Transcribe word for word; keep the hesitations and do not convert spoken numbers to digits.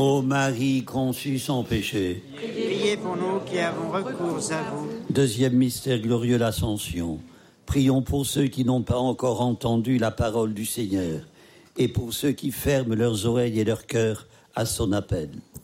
Ô Marie conçue sans péché. Priez pour nous qui avons recours à vous. Deuxième mystère glorieux, l'Ascension. Prions pour ceux qui n'ont pas encore entendu la parole du Seigneur et pour ceux qui ferment leurs oreilles et leurs cœurs à son appel.